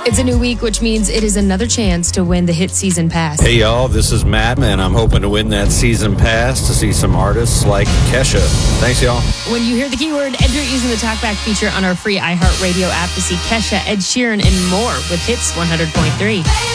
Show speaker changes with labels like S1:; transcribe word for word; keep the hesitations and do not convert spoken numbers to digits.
S1: It's a new week, which means it is another chance to win the Hit Season Pass.
S2: Hey, y'all, this is Matt, and I'm hoping to win that season pass to see some artists like Kesha. Thanks, y'all.
S1: When you hear the keyword, enter it using the TalkBack feature on our free iHeartRadio app to see Kesha, Ed Sheeran, and more with Hits one hundred point three.